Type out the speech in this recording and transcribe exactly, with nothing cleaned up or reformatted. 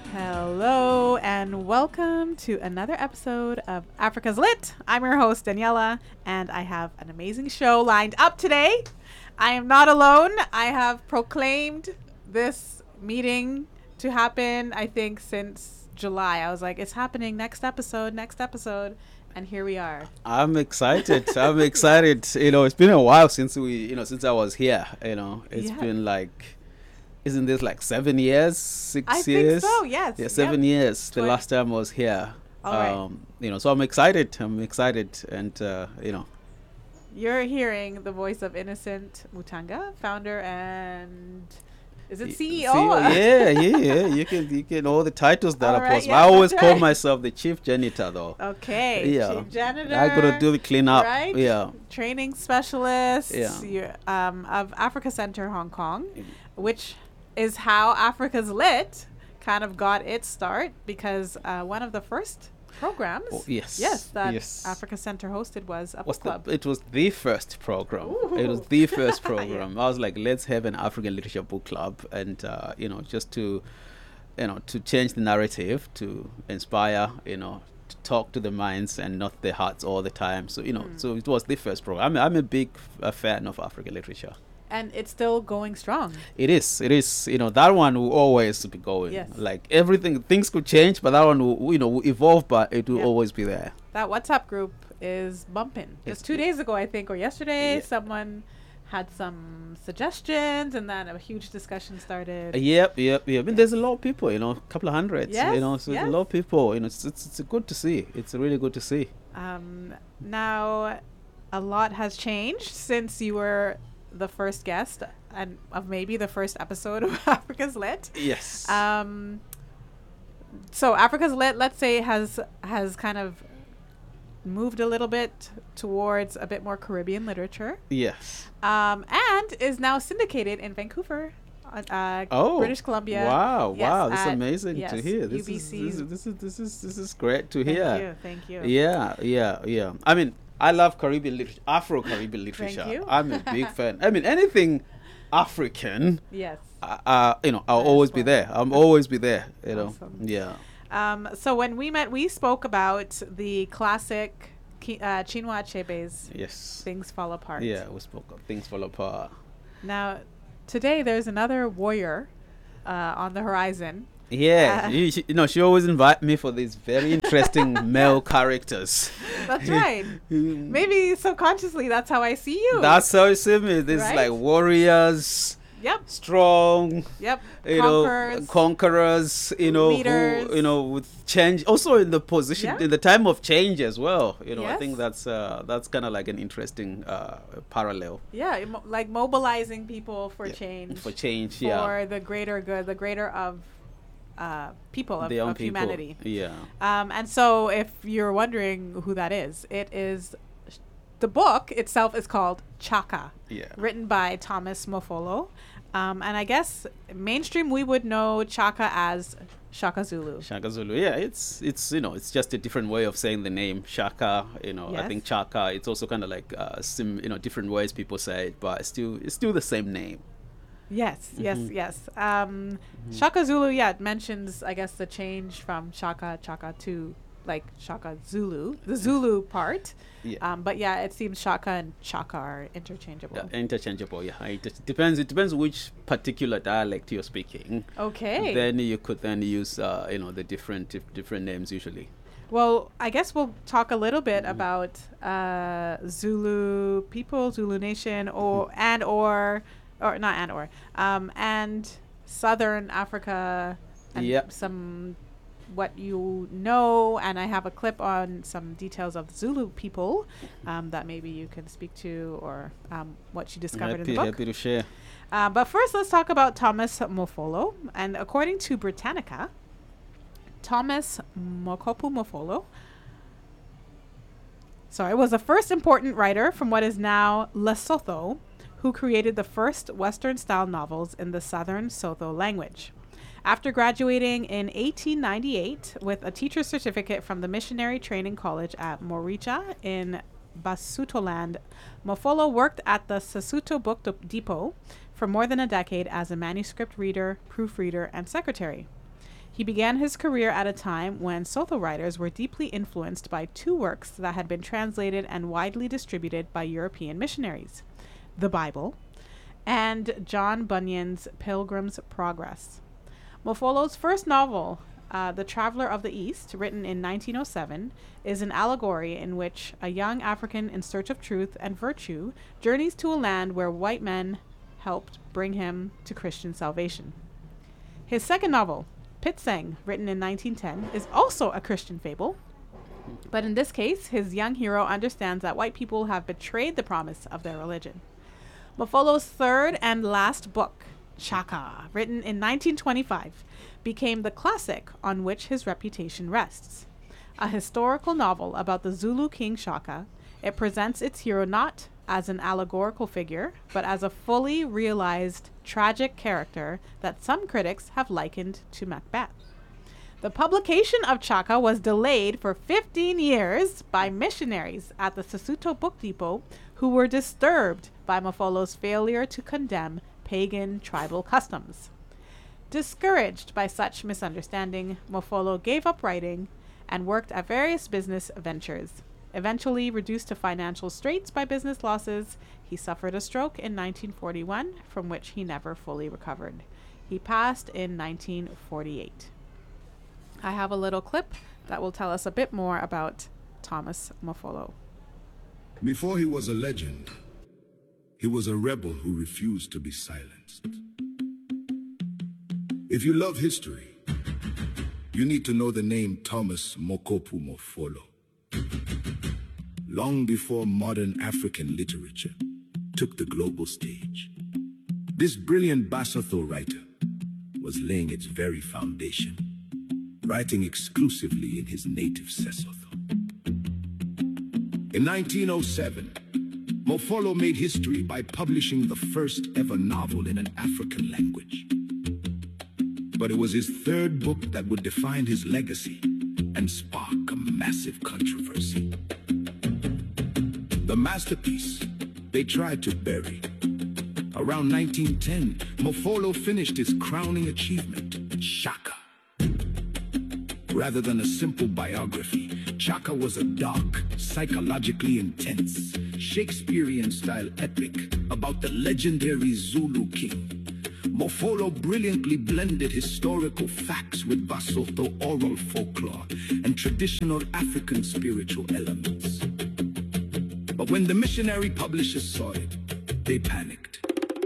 Hello and welcome to another episode of Africa's Lit. I'm your host, Daniela, and I have an amazing show lined up today. I am not alone. I have proclaimed this meeting to happen, I think, since July. I was like, it's happening next episode, next episode. And here we are. I'm excited. I'm excited. You know, it's been a while since we, you know, since I was here. You know, it's Yeah. been like, isn't this like seven years, six I years? think so, yes. Yeah, seven Yep. years. The Twen- last time I was here. All right. um, You know, so I'm excited. I'm excited, and uh, you know, You're hearing the voice of Innocent Mutanga, founder and is it C E O? C E O, yeah, yeah, yeah. You can, you can all the titles that All are right, possible. yeah, I always that's call right. myself the chief janitor, though. Okay. Yeah. Chief janitor. I gotta do the cleanup. Right? Yeah. Training specialist. Yeah. You're, um, of Africa Center Hong Kong, Mm. which is how Africa's Lit kind of got its start because uh, one of the first programs. Oh, yes. Yes, that Yes. Africa Center hosted was a Was book the, club. it was the first program. It was Ooh. the first program. I was like, let's have an African literature book club, and uh, you know, just to, you know, to change the narrative, to inspire, you know, to talk to the minds and not the hearts all the time. So you know, Mm. so it was the first program. I'm, I'm a big uh, fan of African literature. And it's still going strong. It is. It is. You know, that one will always be going. Yes. Like everything, things could change, but that one will, you know, will evolve, but it will Yep. always be there. That WhatsApp group is bumping. Just It's- two days ago, I think, or yesterday, Yeah. someone had some suggestions, and then a huge discussion started. Uh, Yep, yep, yep. I mean, there's a lot of people, you know, a couple of hundreds, Yes, you know, so there's yes. a lot of people, you know, it's, it's, it's good to see. It's really good to see. Um, now, a lot has changed since you were the first guest and of maybe the first episode of Africa's Lit. Yes. Um, so Africa's Lit, let's say, has has kind of moved a little bit towards a bit more Caribbean literature. yes. Um, and is now syndicated in Vancouver, uh, uh, Oh, British Columbia. Wow, Yes, wow, that's at- amazing yes, to hear. This is, this, U B C. is, this is this is this is great to Thank hear. you, thank you. Yeah, yeah, yeah. I mean, I love Caribbean literature, Afro Caribbean literature. you. I'm a big fan. I mean, anything African, Yes. uh, uh, you know, I'll That is always be fun. there. I'm always be there. You know, Awesome. yeah. Um, so when we met, we spoke about the classic Ki- uh, Chinua Achebe's Yes. Things Fall Apart. Yeah, we spoke of things fall apart. Now, today there's another warrior uh, on the horizon. Yeah, Uh, you, she, you know, she always invite me for these very interesting male characters. That's right. Maybe subconsciously, that's how I see you. That's how you see me. These Right? like warriors, Yep. strong, Yep. you Conquerors. know, conquerors. You know, Leaders. who, you know, with change. Also in the position, Yeah. in the time of change as well. You know, I Yes. think that's uh, that's kind of like an interesting uh, parallel Yeah, mo- like mobilizing people for Yeah, change. for change. For Yeah, the greater good, the greater of uh, people, of, the young of people. humanity. Yeah. Um, and so, if you're wondering who that is, it is the book itself is called Chaka, Yeah. written by Thomas Mofolo. Um, and I guess mainstream we would know Chaka as Shaka Zulu. Shaka Zulu, yeah, it's it's you know it's just a different way of saying the name Shaka. You know, I Yes. think Chaka. It's also kind of like uh, sim, you know, different ways people say it, but it's still it's still the same name. Yes, yes, Mhm. yes. Um, Shaka Zulu, yeah, it mentions, I guess, the change from Chaka Chaka to like Shaka Zulu, the Zulu part. Yeah, Um, but yeah, it seems Shaka and Chaka are interchangeable. yeah, interchangeable. Yeah, it just depends. It depends which particular dialect you're speaking. Okay. Then you could then use uh, you know the different dif- different names usually. Well, I guess we'll talk a little bit Mhm. about uh, Zulu people, Zulu Nation, or and or or not and or um, and Southern Africa, and Yep. some what you know. And I have a clip on some details of Zulu people um, that maybe you can speak to, or um, what you discovered Happy, in the book. happy to share. Uh, but first, let's talk about Thomas Mofolo. And according to Britannica, Thomas Mokopu Mofolo, sorry, was the first important writer from what is now Lesotho, who created the first Western-style novels in the Southern Sotho language. After graduating in eighteen ninety-eight with a teacher's certificate from the Missionary Training College at Moricha in Basutoland, Mofolo worked at the Sesotho Book D- Depot for more than a decade as a manuscript reader, proofreader, and secretary. He began his career at a time when Sotho writers were deeply influenced by two works that had been translated and widely distributed by European missionaries, the Bible and John Bunyan's Pilgrim's Progress. Mofolo's first novel, uh, The Traveler of the East, written in nineteen oh seven, is an allegory in which a young African in search of truth and virtue journeys to a land where white men helped bring him to Christian salvation. His second novel, Pitsang, written in nineteen ten, is also a Christian fable, but in this case, his young hero understands that white people have betrayed the promise of their religion. Mofolo's third and last book, Chaka, written in nineteen twenty-five, became the classic on which his reputation rests. A historical novel about the Zulu king Shaka, it presents its hero not as an allegorical figure, but as a fully realized tragic character that some critics have likened to Macbeth. The publication of Chaka was delayed for fifteen years by missionaries at the Sesotho Book Depot who were disturbed by Mofolo's failure to condemn pagan tribal customs. Discouraged by such misunderstanding, Mofolo gave up writing and worked at various business ventures. Eventually reduced to financial straits by business losses, he suffered a stroke in nineteen forty-one, from which he never fully recovered. He passed in nineteen forty-eight. I have a little clip that will tell us a bit more about Thomas Mofolo. Before he was a legend, he was a rebel who refused to be silenced. If you love history, you need to know the name Thomas Mokopu Mofolo. Long before modern African literature took the global stage, this brilliant Basotho writer was laying its very foundation, writing exclusively in his native Sesotho. In nineteen oh seven, Mofolo made history by publishing the first ever novel in an African language. But it was his third book that would define his legacy and spark a massive controversy. The masterpiece they tried to bury. Around nineteen ten, Mofolo finished his crowning achievement, Chaka. Rather than a simple biography, Chaka was a dark, psychologically intense, Shakespearean-style epic about the legendary Zulu king. Mofolo brilliantly blended historical facts with Basotho oral folklore and traditional African spiritual elements. But when the missionary publishers saw it, they panicked.